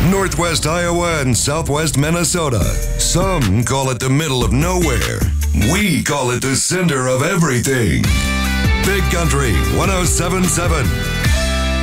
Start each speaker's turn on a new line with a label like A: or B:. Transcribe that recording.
A: Northwest Iowa and Southwest Minnesota. Some call it the middle of nowhere. We call it the center of everything. Big Country 1077.